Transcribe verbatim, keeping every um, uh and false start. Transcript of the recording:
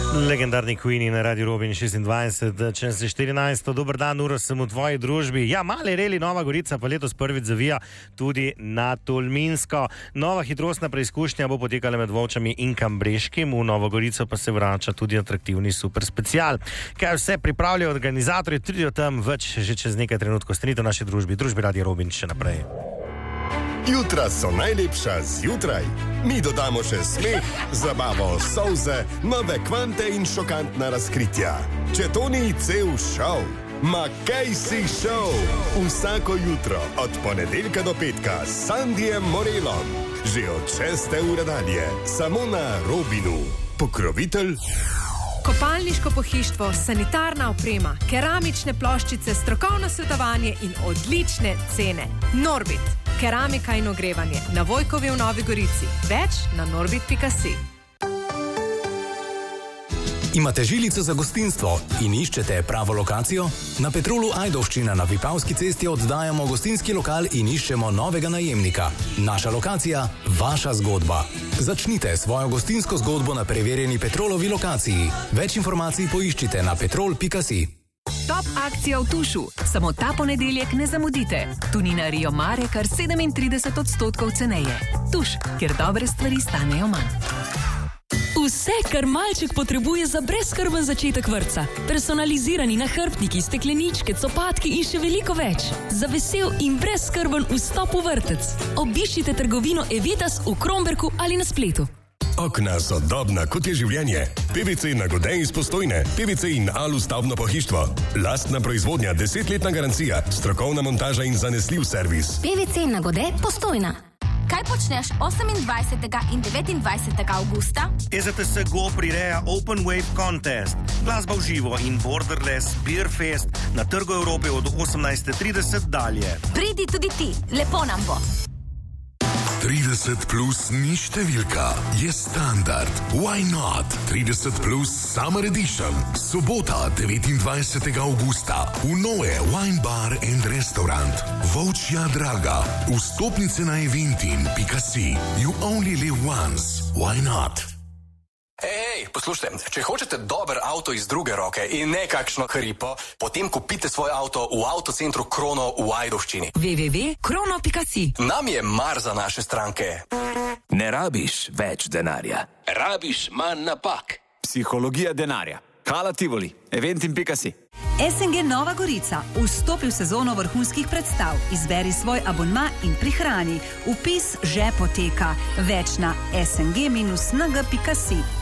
Legendarni Queeni na Radio Robin šestindvajset, čez štirinajsto. Dober dan, uro sem v tvoji družbi. Ja, Mali Reli Nova Gorica pa letos prvič zavija tudi na Tolminsko. Nova hitrostna preizkušnja bo potekala med Volčami in Kambreškim, v Novo Gorico pa se vrača tudi atraktivni super special. Kaj vse pripravljajo organizatorji, tridijo tam več že čez nekaj trenutkov. Stanite v naši družbi, družbi Radio Robin še naprej. Jutra so najlepša zjutraj. Mi dodamo še smeh, zabavo, solze, nove kvante in šokantna razkritja. Če to ni cel šov, ma kaj si šov? Vsako jutro od ponedeljka do petka s Sandijem Morelom. Že od šeste ure dalje, samo na Robinu. Pokrovitelj kopalniško pohištvo, sanitarna oprema, keramične ploščice, strokovno svetovanje in odlične cene. Norbit, keramika in ogrevanje na Vojkovi v Novi Gorici. Več na norbit pika si. Imate žilico za gostinstvo in iščete pravo lokacijo? Na Petrolu Ajdovščina na Vipavski cesti oddajamo gostinski lokal in iščemo novega najemnika. Naša lokacija, vaša zgodba. Začnite svojo gostinsko zgodbo na preverjeni Petrolovi lokaciji. Več informacij poiščite na petrol pika si. Top akcija v Tušu. Samo ta ponedeljek ne zamudite. Tunina Rio Mare kar sedemintrideset odstotkov ceneje. Tuš, kjer dobre stvari stanejo manj. Vse, kar malček potrebuje za brezskrben začetek vrtca. Personalizirani nahrbtniki, stekleničke, copatki in še veliko več. Za vesel in brezskrben vstop v vrtec. Obiščite trgovino Evitas v Kromberku ali na spletu. Okna so dobna, kot je življenje. P V C na Godej iz Postojne, P V C in Alu stavbno pohištvo. Lastna proizvodnja, desetletna garancija, strokovna montaža in zanesljiv servis. P V C na Godej Postojna. Kaj počneš osemindvajsetega in devetindvajsetega avgusta? E Z T S Go prireja Open Wave Contest, glasba v živo in Borderless Beer Fest na Trgu Evrope od osemnajste trideset dalje. Pridi tudi ti, lepo nam bo. trideset plus ni številka, je standard. Why not? trideset plus Summer Edition. Sobota, devetindvajsetega avgusta. V Noe Wine Bar and Restaurant. Volčja Draga. Vstopnice na eventin pika si. You only live once. Why not? Ej, poslušajte, če hočete dober avto iz druge roke in nekakšno hripo, potem kupite svoj avto v avtocentru Krono v Ajdovščini. w w w pika krono pika si. Nam je mar za naše stranke. Ne rabiš več denarja. Rabiš manj napak. Psihologija denarja. Hala Tivoli, eventim pika si. S N G Nova Gorica. Vstopi v sezono vrhunskih predstav. Izberi svoj abonma in prihrani. Vpis že poteka. Več na s n g dash n g pika si.